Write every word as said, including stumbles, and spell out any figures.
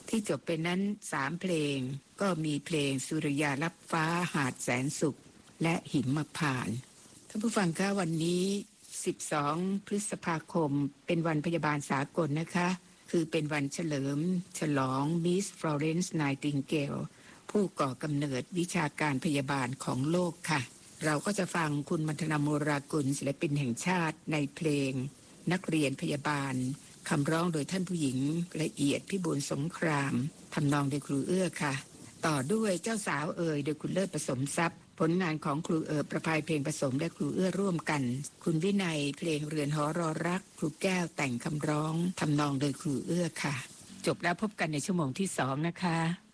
ที่จบไปนั้นสามเพลงก็มีเพลงสุริยาลับฟ้าหาดแสนสุขและหิมพานต์ท่านผู้ฟังคะวันนี้สิบสองพฤษภาคมเป็นวันพยาบาลสากลนะคะคือเป็นวันเฉลิมฉลองมิสฟลอเรนซ์ไนติงเกลผู้ก่อกำเนิดวิชาการพยาบาลของโลกค่ะเราก็จะฟังคุณมัณฑนาโมรากุลศิลปินแห่งชาติในเพลงนักเรียนพยาบาลคำร้องโดยท่านผู้หญิงละเอียดพิบูลสงครามทำนองโดยครูเอื้อค่ะต่อด้วยเจ้าสาวเอ่ยโดยคุณเลิศผสมทรัพย์ผลงานของครูเอ๋อประภัยเพลงผสมและครูเอื้อร่วมกันคุณวินัยเพลงเรือนหอรอรักครูแก้วแต่งคำร้องทำนองโดยครูเอื้อค่ะจบแล้วพบกันในชั่วโมงที่สองนะคะ